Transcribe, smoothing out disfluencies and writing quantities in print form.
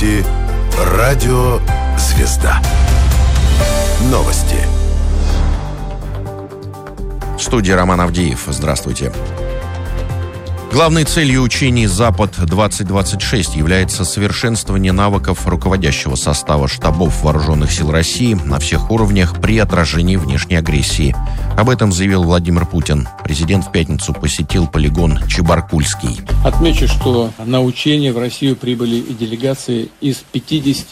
слушаете «Радио Звезда». Новости. В студии Роман Авдеев. Здравствуйте. Главной целью учений «Запад-2026» является совершенствование навыков руководящего состава штабов Вооруженных сил России на всех уровнях при отражении внешней агрессии. Об этом заявил Владимир Путин. Президент в пятницу посетил полигон Чебаркульский. Отмечу, что на учения в Россию прибыли и делегации из 50